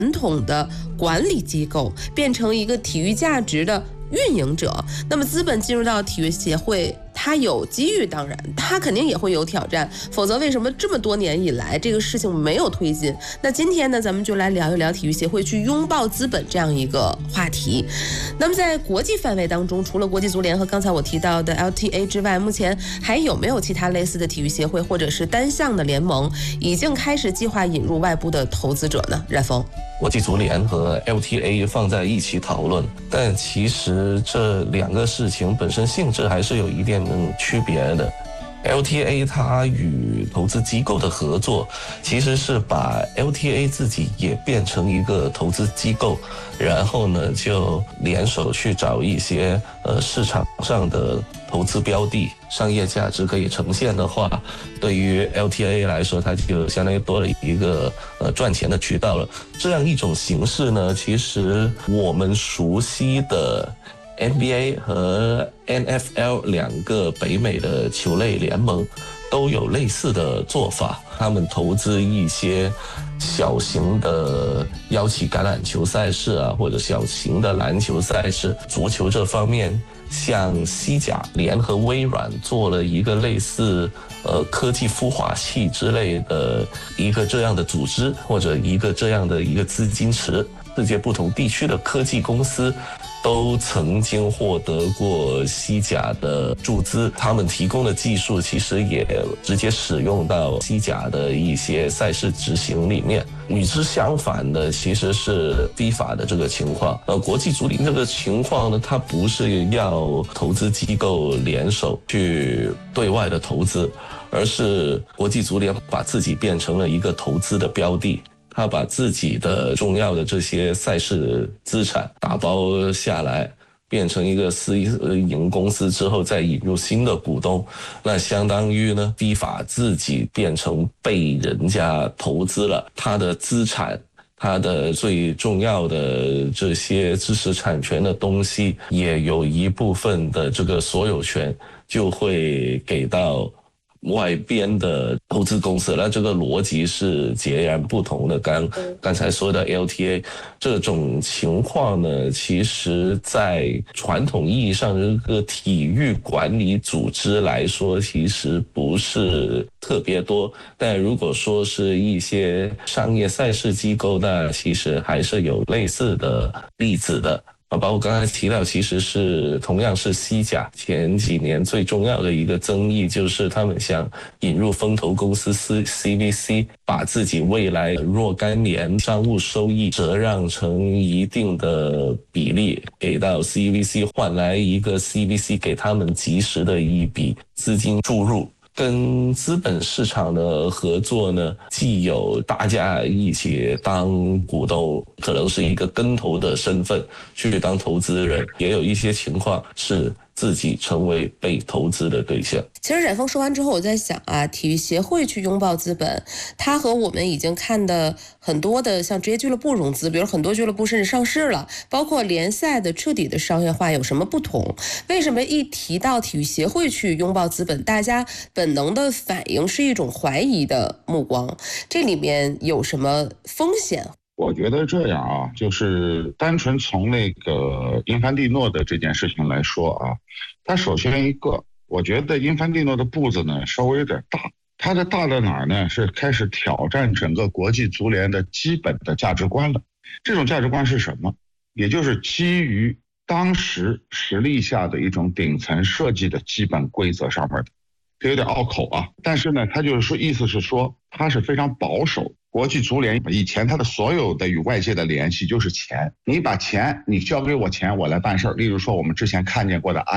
统的管理机构，变成一个体育价值的运营者。那么资本进入到体育协会，它有机遇，当然它肯定也会有挑战，否则为什么这么多年以来这个事情没有推进？那今天呢，咱们就来聊一聊体育协会去拥抱资本这样一个话题。那么在国际范围当中，除了国际足联和刚才我提到的 LTA 之外，目前还有没有其他类似的体育协会或者是单项的联盟已经开始计划引入外部的投资者呢？冉峰， 国际足联和 LTA 放在一起讨论，但其实这两个事情本身性质还是有一点区别的。LTA 它与投资机构的合作，其实是把 LTA 自己也变成一个投资机构，然后呢就联手去找一些市场上的投资标的，商业价值可以呈现的话，对于 LTA 来说，它就相当于多了一个赚钱的渠道了。这样一种形式呢，其实我们熟悉的NBA 和 NFL 两个北美的球类联盟都有类似的做法，他们投资一些小型的邀请橄榄球赛事啊，或者小型的篮球赛事。足球这方面，像西甲联合微软做了一个类似科技孵化器之类的一个这样的组织，或者一个这样的一个资金池。世界不同地区的科技公司都曾经获得过西甲的注资，他们提供的技术其实也直接使用到西甲的一些赛事执行里面。与之相反的其实是 FIFA 的这个情况。国际足联这个情况呢，它不是要投资机构联手去对外的投资，而是国际足联把自己变成了一个投资的标的。他把自己的重要的这些赛事资产打包下来，变成一个私营公司之后，再引入新的股东，那相当于呢，FIFA自己变成被人家投资了，他的资产，它的最重要的这些知识产权的东西，也有一部分的这个所有权就会给到外边的投资公司，那这个逻辑是截然不同的。刚才说的 LTA 这种情况呢，其实在传统意义上这个体育管理组织来说，其实不是特别多。但如果说是一些商业赛事机构，那其实还是有类似的例子的。包括刚才提到，其实是同样是西甲前几年最重要的一个争议，就是他们想引入风投公司 CVC， 把自己未来若干年商务收益折让成一定的比例给到 CVC， 换来一个 CVC 给他们及时的一笔资金注入。跟资本市场的合作呢，既有大家一起当股东，可能是一个跟投的身份去当投资人，也有一些情况是自己成为被投资的对象。 其实冉峰说完之后，我在想啊，体育协会去拥抱资本，它和我们已经看的很多的像职业俱乐部融资，比如很多俱乐部甚至上市了，包括联赛的彻底的商业化有什么不同？为什么一提到体育协会去拥抱资本，大家本能的反应是一种怀疑的目光？这里面有什么风险？ 我觉得这样啊，就是单纯从那个英凡蒂诺的这件事情来说啊，他首先一个，我觉得英凡蒂诺的步子呢稍微有点大。他的大在哪儿呢？是开始挑战整个国际足联的基本的价值观了。这种价值观是什么？也就是基于当时实力下的一种顶层设计的基本规则上面的。这有点拗口啊，但是呢，他就是说，意思是说，他是非常保守。国际足联以前他的所有的与外界的联系就是钱，你把钱，你交给我钱，我来办事儿。例如说，我们之前看见过的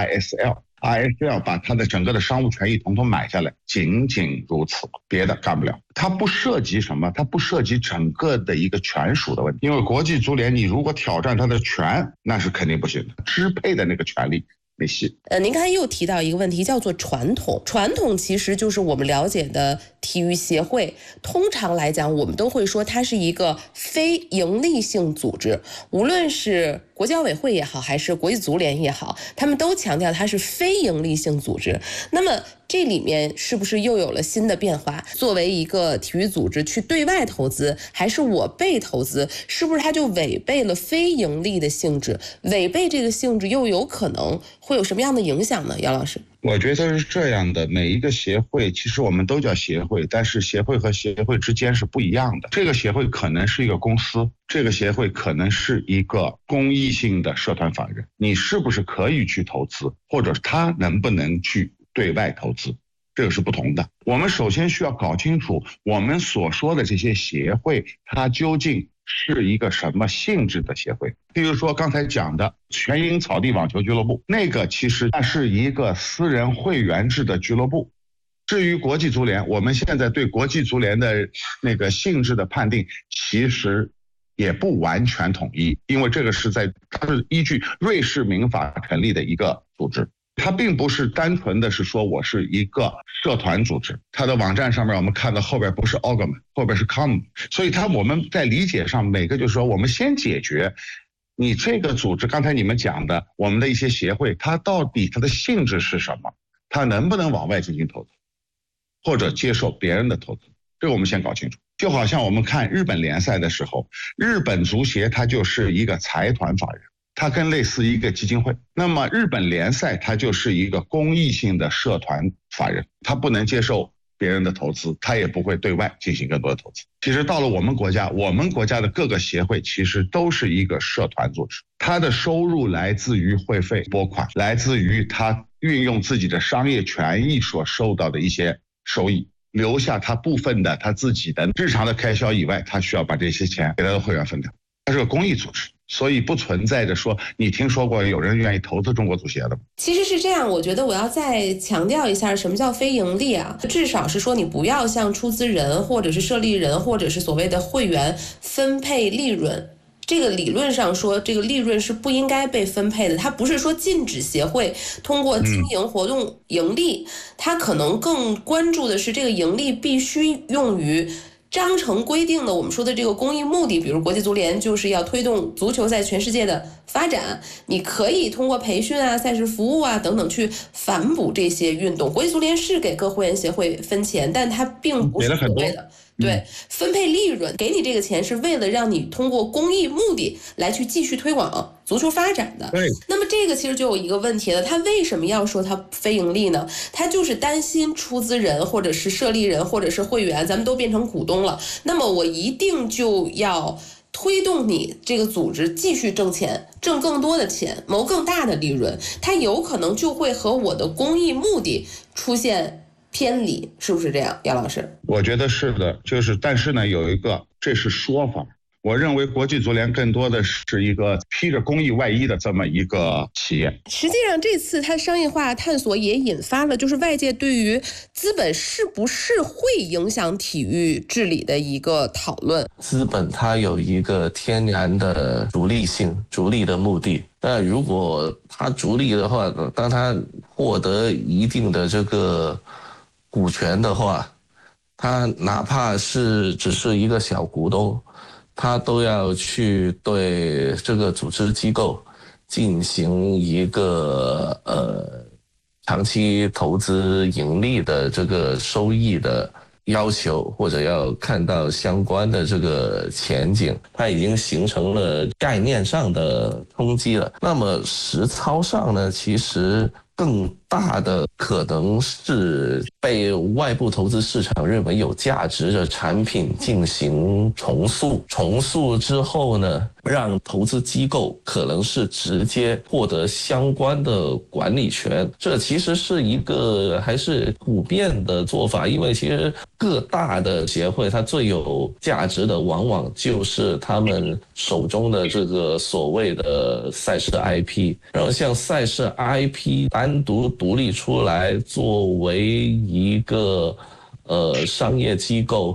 ISL 把它的整个的商务权益统统买下来，仅仅如此，别的干不了。它不涉及什么，它不涉及整个的一个权属的问题。因为国际足联，你如果挑战它的权，那是肯定不行的，支配的那个权利。没戏。 您刚才又提到一个问题，叫做传统。传统其实就是我们了解的体育协会。通常来讲，我们都会说它是一个非盈利性组织，无论是国际奥委会也好，还是国际足联也好，他们都强调它是非营利性组织。那么这里面是不是又有了新的变化？作为一个体育组织去对外投资，还是我被投资，是不是它就违背了非盈利的性质？违背这个性质又有可能会有什么样的影响呢？姚老师， 我觉得是这样的，每一个协会其实我们都叫协会，但是协会和协会之间是不一样的。这个协会可能是一个公司，这个协会可能是一个公益性的社团法人，你是不是可以去投资，或者他能不能去对外投资，这个是不同的。我们首先需要搞清楚我们所说的这些协会，它究竟是一个什么性质的协会。比如说刚才讲的全英草地网球俱乐部，那个其实它是一个私人会员制的俱乐部。至于国际足联，我们现在对国际足联的那个性质的判定其实也不完全统一，因为这个它是依据瑞士民法成立的一个组织，它并不是单纯的是说我是一个社团组织。它的网站上面我们看到后边不是 organ， 后边是 com， 所以我们在理解上每个就是说我们先解决你这个组织，刚才你们讲的我们的一些协会，它到底它的性质是什么，它能不能往外进行投资或者接受别人的投资，这个我们先搞清楚。就好像我们看日本联赛的时候，日本足协它就是一个财团法人，它更类似一个基金会。那么日本联赛它就是一个公益性的社团法人，它不能接受别人的投资，它也不会对外进行更多的投资。其实到了我们国家的各个协会其实都是一个社团组织，它的收入来自于会费拨款，来自于它运用自己的商业权益所受到的一些收益，留下他部分的他自己的日常的开销以外，他需要把这些钱给他的会员分掉。它是个公益组织，所以不存在着说你听说过有人愿意投资中国足协的吗？ 其实是这样，我觉得我要再强调一下什么叫非盈利啊，至少是说你不要向出资人或者是设立人或者是所谓的会员分配利润。这个理论上说，这个利润是不应该被分配的。它不是说禁止协会通过经营活动盈利，它可能更关注的是这个盈利必须用于章程规定的我们说的这个公益目的。比如国际足联就是要推动足球在全世界的发展，你可以通过培训啊、赛事服务啊等等去反哺这些运动。国际足联是给各会员协会分钱，但它并不是所谓的对分配利润，给你这个钱是为了让你通过公益目的来去继续推广足球发展的。那么这个其实就有一个问题了，他为什么要说他非盈利呢？他就是担心出资人或者是设立人或者是会员咱们都变成股东了，那么我一定就要推动你这个组织继续挣钱，挣更多的钱，谋更大的利润，它有可能就会和我的公益目的出现偏离，是不是这样，姚老师？ 我觉得是的，但是呢，有一个这是说法。我认为国际足联更多的是一个披着公益外衣的这么一个企业。 实际上这次它商业化探索也引发了就是外界对于资本是不是会影响体育治理的一个讨论。 资本它有一个天然的逐利性，逐利的目的。那如果它逐利的话，当它获得一定的这个股权的话，它哪怕是只是一个小股东，他都要去对这个组织机构进行一个长期投资盈利的这个收益的要求，或者要看到相关的这个前景，它已经形成了概念上的冲击了。那么实操上呢，其实更大的可能是被外部投资市场认为有价值的产品进行重塑之后呢，让投资机构可能是直接获得相关的管理权。这其实是一个还是普遍的做法，因为其实各大的协会它最有价值的往往就是他们手中的这个所谓的赛事 IP， 然后像赛事 IP 单独立出来作为一个商业机构，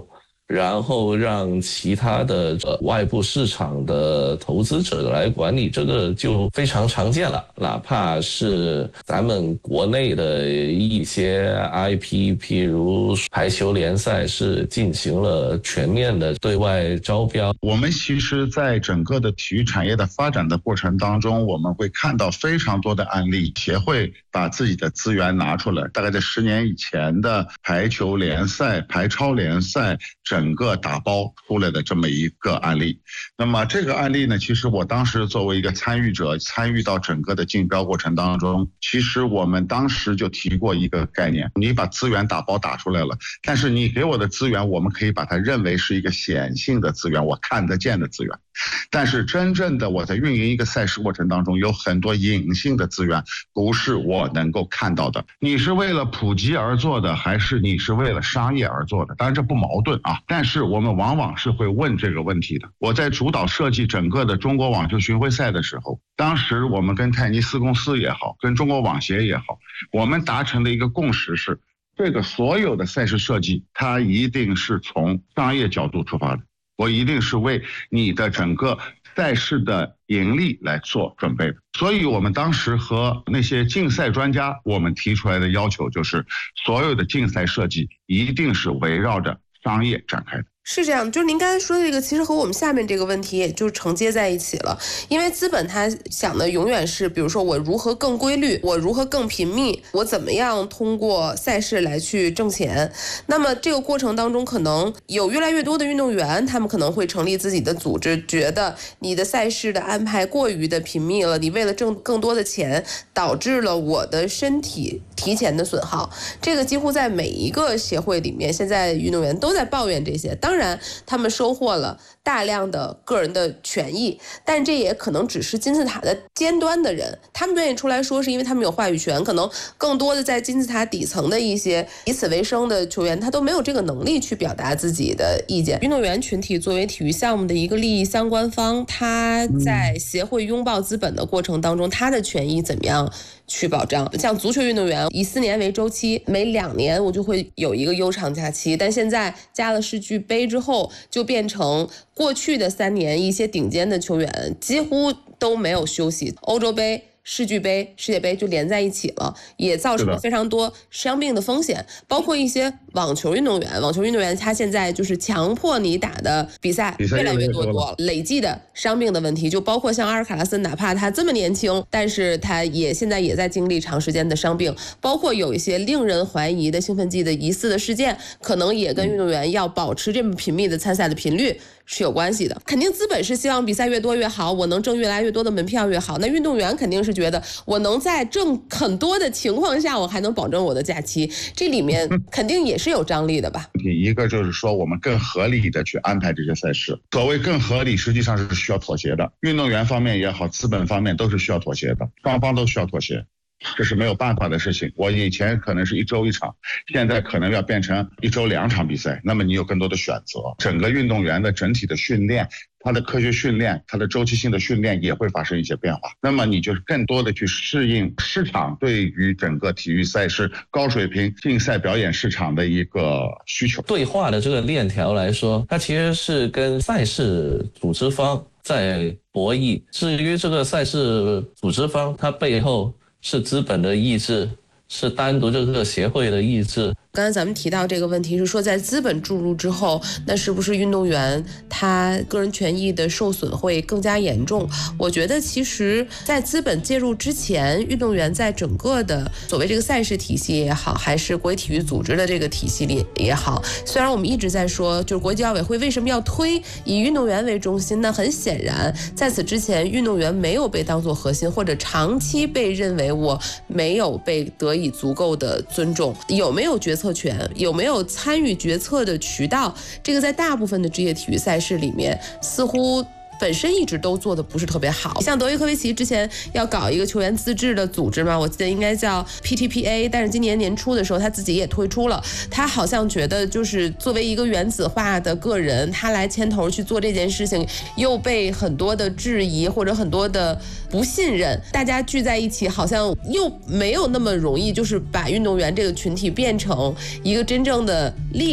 然后让其他的外部市场的投资者来管理，这个就非常常见了。哪怕是咱们国内的一些 IP， 譬如排球联赛是进行了全面的对外招标。 我们其实在整个的体育产业的发展的过程当中，我们会看到非常多的案例，协会把自己的资源拿出来，大概在10年以前的排球联赛、排超联赛整个打包出来的这么一个案例。那么这个案例呢，其实我当时作为一个参与者，参与到整个的竞标过程当中，其实我们当时就提过一个概念，你把资源打包打出来了，但是你给我的资源，我们可以把它认为是一个显性的资源，我看得见的资源。但是真正的我在运营一个赛事过程当中，有很多隐性的资源不是我能够看到的。你是为了普及而做的，还是你是为了商业而做的？当然这不矛盾啊，但是我们往往是会问这个问题的。我在主导设计整个的中国网球巡回赛的时候，当时我们跟泰尼斯公司也好，跟中国网协也好，我们达成的一个共识是，这个所有的赛事设计它一定是从商业角度出发的，我一定是为你的整个赛事的盈利来做准备的。所以我们当时和那些竞赛专家，我们提出来的要求就是，所有的竞赛设计一定是围绕着商业展开的。 是这样，就是您刚才说的这个，其实和我们下面这个问题也就承接在一起了。因为资本它想的永远是，比如说我如何更规律，我如何更频密，我怎么样通过赛事来去挣钱。那么这个过程当中，可能有越来越多的运动员，他们可能会成立自己的组织，觉得你的赛事的安排过于的频密了，你为了挣更多的钱，导致了我的身体提前的损耗。这个几乎在每一个协会里面，现在运动员都在抱怨这些。当然他们收获了大量的个人的权益，但这也可能只是金字塔的尖端的人，他们愿意出来说是因为他们有话语权。可能更多的在金字塔底层的一些以此为生的球员，他都没有这个能力去表达自己的意见。运动员群体作为体育项目的一个利益相关方，他在协会拥抱资本的过程当中，他的权益怎么样去保障？像足球运动员以4年为周期，每2年我就会有一个悠长假期，但现在加了世俱杯之后，就变成过去的3年一些顶尖的球员几乎都没有休息，欧洲杯、世俱杯、世界杯就连在一起了，也造成了非常多伤病的风险。包括一些网球运动员他现在就是强迫你打的比赛越来越多了，累计的伤病的问题，就包括像阿尔卡拉森，哪怕他这么年轻，但是他现在也在经历长时间的伤病。包括有一些令人怀疑的兴奋剂的疑似的事件，可能也跟运动员要保持这么频密的参赛的频率是有关系的。肯定资本是希望比赛越多越好，我能挣越来越多的门票越好。那运动员肯定是觉得我能在挣很多的情况下，我还能保证我的假期，这里面肯定也是有张力的吧。 一个就是说我们更合理的去安排这些赛事，所谓更合理实际上是需要妥协的，运动员方面也好，资本方面都是需要妥协的，双方都需要妥协，这是没有办法的事情。我以前可能是1周1场，现在可能要变成1周2场比赛，那么你有更多的选择。整个运动员的整体的训练，他的科学训练，他的周期性的训练也会发生一些变化，那么你就是更多的去适应市场对于整个体育赛事高水平竞赛表演市场的一个需求。 对话的这个链条来说，它其实是跟赛事组织方在博弈，至于这个赛事组织方，它背后是资本的意志，是单独这个协会的意志。 刚才咱们提到这个问题是说，在资本注入之后，那是不是运动员他个人权益的受损会更加严重？我觉得其实在资本介入之前，运动员在整个的所谓这个赛事体系也好，还是国际体育组织的这个体系里也好，虽然我们一直在说就是国际奥委会为什么要推以运动员为中心，那很显然在此之前运动员没有被当作核心，或者长期被认为我没有被得以足够的尊重。有没有决策权，有没有参与决策的渠道，这个在大部分的职业体育赛事里面似乎本身一直都做的不是特别好。像德约科维奇之前要搞一个球员自治的组织嘛，我记得应该叫 PTPA， 但是今年年初的时候他自己也退出了。他好像觉得就是作为一个原子化的个人，他来牵头去做这件事情，又被很多的质疑或者很多的不信任，大家聚在一起好像又没有那么容易就是把运动员这个群体变成一个真正的力量，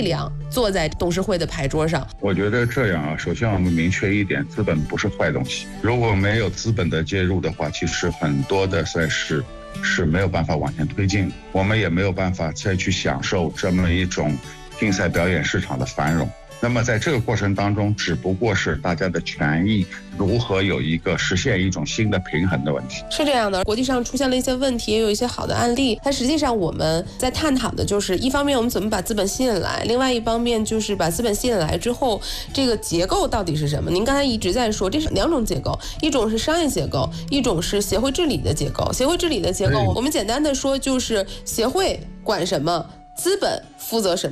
坐在董事会的牌桌上？ 我觉得这样啊，首先我们明确一点，资本不是坏东西。如果没有资本的介入的话，其实很多的赛事是没有办法往前推进，我们也没有办法再去享受这么一种竞赛表演市场的繁荣。那么在这个过程当中，只不过是大家的权益如何有一个实现一种新的平衡的问题。 是这样的，国际上出现了一些问题，也有一些好的案例。但实际上我们在探讨的就是，一方面我们怎么把资本吸引来，另外一方面就是把资本吸引来之后，这个结构到底是什么？您刚才一直在说，这是两种结构，一种是商业结构，一种是协会治理的结构。协会治理的结构，我们简单的说就是协会管什么，资本负责什么。